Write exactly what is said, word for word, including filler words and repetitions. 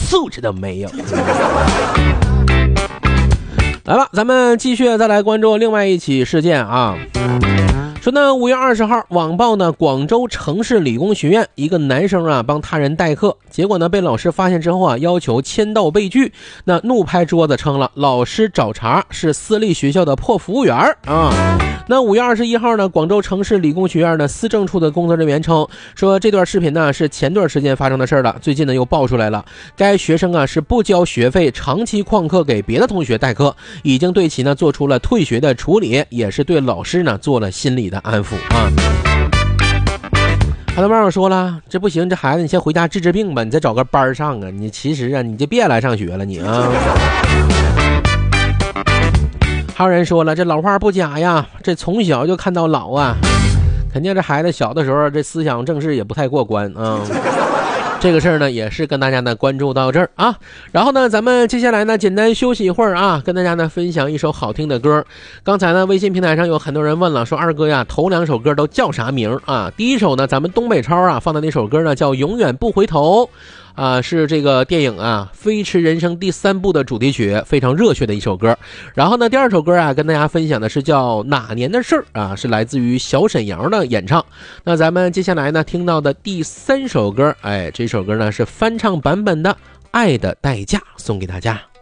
素质都没有。来吧，咱们继续再来关注另外一起事件啊。说呢，五月二十号，网曝呢，广州城市理工学院一个男生啊帮他人代课，结果呢被老师发现之后啊，要求签到被拒，那怒拍桌子称了老师找茬，是私立学校的破服务员啊。那五月二十一号呢，广州城市理工学院的思政处的工作人员称，说这段视频呢是前段时间发生的事了，最近呢又爆出来了，该学生啊是不交学费，长期旷课给别的同学代课，已经对其呢做出了退学的处理，也是对老师呢做了心理的安抚啊。很多网友说了，这不行，这孩子你先回家治治病吧，你再找个班上啊，你其实啊你就别来上学了你啊。还有人说了，这老话不假呀，这从小就看到老啊，肯定这孩子小的时候这思想政治也不太过关啊。这个事儿呢也是跟大家呢关注到这儿啊，然后呢咱们接下来呢简单休息一会儿啊，跟大家呢分享一首好听的歌。刚才呢微信平台上有很多人问了，说二哥呀头两首歌都叫啥名啊？第一首呢咱们东北超啊放的那首歌呢叫永远不回头啊，是这个电影啊《飞驰人生》第三部的主题曲，非常热血的一首歌。然后呢第二首歌啊跟大家分享的是叫哪年的事儿啊，是来自于小沈阳的演唱。那咱们接下来呢听到的第三首歌，哎，这首歌呢是翻唱版本的《爱的代价》，送给大家。